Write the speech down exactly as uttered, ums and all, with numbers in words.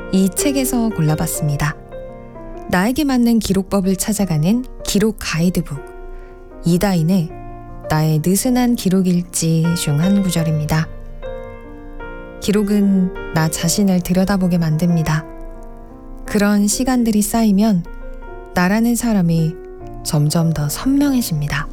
이 책에서 골라봤습니다. 나에게 맞는 기록법을 찾아가는 기록 가이드북, 이다인의 나의 느슨한 기록일지 중 한 구절입니다. 기록은 나 자신을 들여다보게 만듭니다. 그런 시간들이 쌓이면 나라는 사람이 점점 더 선명해집니다.